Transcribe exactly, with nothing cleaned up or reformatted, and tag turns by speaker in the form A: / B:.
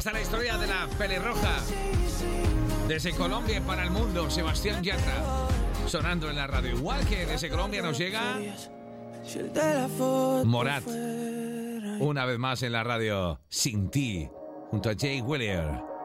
A: está la historia de la pelirroja. Desde Colombia para el mundo, Sebastián Yatra. Sonando en la radio. Igual que desde Colombia nos llega Morat. Una vez más en la radio, Sin Ti, junto a Jay Wheeler.